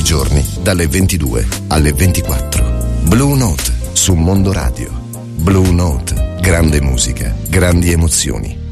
giorni dalle 22 alle 24. Blue Note su Mondo Radio. Blue Note, grande musica, grandi emozioni.